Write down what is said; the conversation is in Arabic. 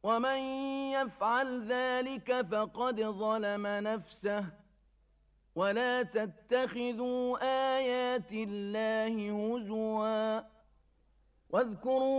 ومن يفعل ذلك فقد ظلم نفسه ولا تتخذوا آيات الله هزوا واذكروا